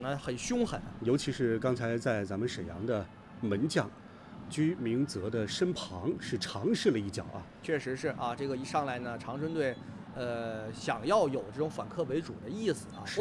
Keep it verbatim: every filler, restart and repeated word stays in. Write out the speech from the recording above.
那很凶狠。 尤其是刚才在咱们沈阳的门将居明泽的身旁是尝试了一脚啊， 确实是啊，这个一上来呢，长春队呃想要有这种反客为主的意思啊。